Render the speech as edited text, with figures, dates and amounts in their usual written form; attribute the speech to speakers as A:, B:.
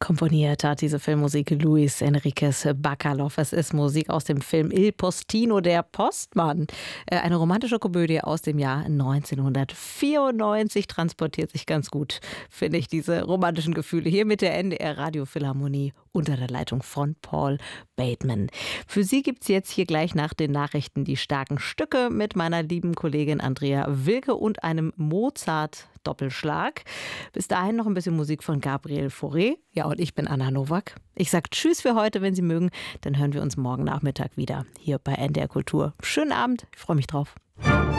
A: Komponiert hat diese Filmmusik Luis Enriquez Bacalov. Es ist Musik aus dem Film Il Postino, der Postmann. Eine romantische Komödie aus dem Jahr 1994. Transportiert sich ganz gut, finde ich, diese romantischen Gefühle hier mit der NDR Radiophilharmonie unter der Leitung von Paul Bateman. Für Sie gibt es jetzt hier gleich nach den Nachrichten die starken Stücke mit meiner lieben Kollegin Andrea Wilke und einem Mozart-Doppelschlag. Bis dahin noch ein bisschen Musik von Gabriel Fauré. Ja, und ich bin Anna Nowak. Ich sage Tschüss für heute, wenn Sie mögen. Dann hören wir uns morgen Nachmittag wieder hier bei NDR Kultur. Schönen Abend, ich freue mich drauf.